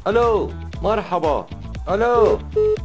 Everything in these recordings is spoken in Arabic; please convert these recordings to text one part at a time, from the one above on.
الو، مرحبا. الو،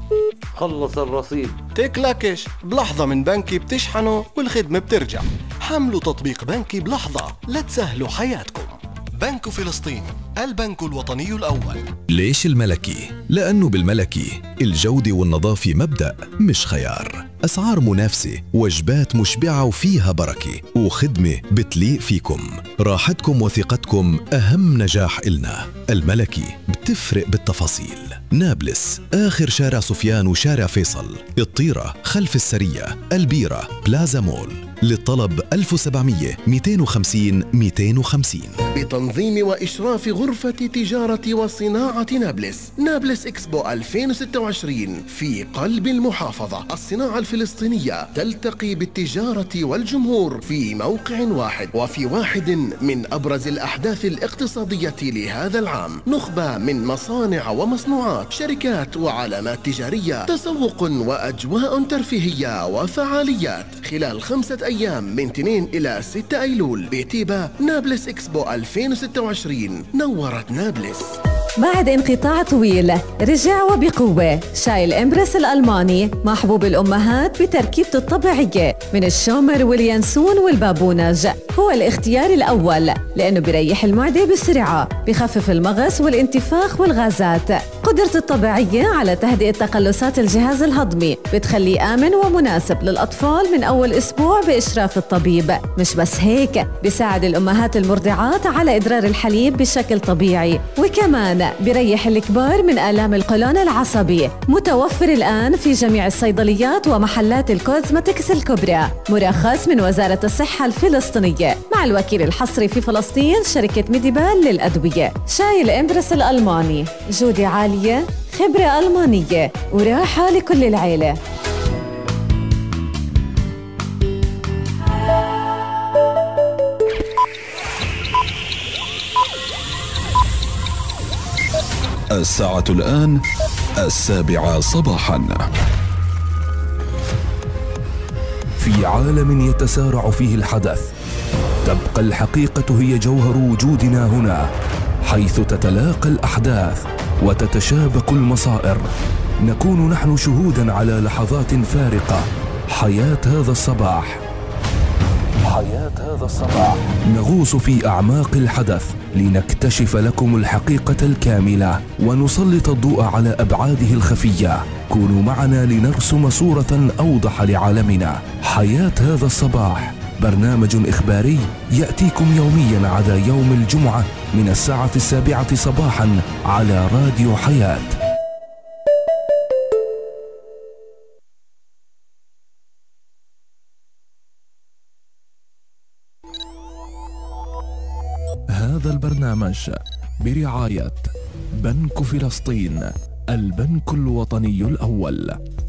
خلص الرصيد. تكلكش بلحظة من بنكي بتشحنوا والخدمة بترجع. حملوا تطبيق بنكي بلحظة لتسهلوا حياتكم. بنك فلسطين، البنك الوطني الأول. ليش الملكي؟ لأنه بالملكي الجودة والنظافة مبدأ مش خيار. أسعار منافسة، وجبات مشبعة وفيها بركة، وخدمة بتليق فيكم. راحتكم وثقتكم أهم نجاح إلنا. الملكي بتفرق بالتفاصيل. نابلس، آخر شارع سفيان وشارع فيصل. الطيرة خلف السرية. البيرة بلازا مول. للطلب 1700 250 250. بتنظيم وإشراف غرفة تجارة وصناعة نابلس. نابلس إكسبو 2026 في قلب المحافظة. الصناعة الفلسطينية تلتقي بالتجارة والجمهور في موقع واحد، وفي واحد من أبرز الأحداث الاقتصادية لهذا العام. نخبة من مصانع ومصنوعات، شركات وعلامات تجارية، تسوق وأجواء ترفيهية وفعاليات خلال 5 أيام من 2 إلى 6 أيلول بتيبا. نابلس إكسبو 2026 نورت نابلس. بعد انقطاع طويل رجع وبقوة شاي الإمبرس الألماني، محبوب الأمهات بتركيبته الطبيعية من الشومر واليانسون والبابونج. هو الاختيار الأول لأنه بيريح المعدة بسرعة، بخفف المغص والانتفاخ والغازات. قدرته الطبيعية على تهدئة تقلصات الجهاز الهضمي بتخليه آمن ومناسب للأطفال من أول أسبوع بإشراف الطبيب. مش بس هيك، بيساعد الأمهات المرضعات على إدرار الحليب بشكل طبيعي، وكمان بيريح الكبار من آلام القولون العصبي. متوفر الآن في جميع الصيدليات ومحلات الكوزمتكس الكبرى. مرخص من وزارة الصحة الفلسطينية مع الوكيل الحصري في فلسطين شركة ميديبال للأدوية. شاي الإمبرس الألماني، جودة عالية، خبرة ألمانية، وراحة لكل العيلة. الساعة الآن 7 صباحاً. في عالم يتسارع فيه الحدث، تبقى الحقيقة هي جوهر وجودنا هنا، حيث تتلاقى الأحداث وتتشابك المصائر. نكون نحن شهوداً على لحظات فارقة. حياة هذا الصباح. نغوص في أعماق الحدث لنكتشف لكم الحقيقة الكاملة ونسلط الضوء على أبعاده الخفية. كونوا معنا لنرسم صورة أوضح لعالمنا. حياة هذا الصباح، برنامج إخباري يأتيكم يوميا عدا يوم الجمعة من الساعة 7 صباحا على راديو حياة. هذا البرنامج برعاية بنك فلسطين، البنك الوطني الأول.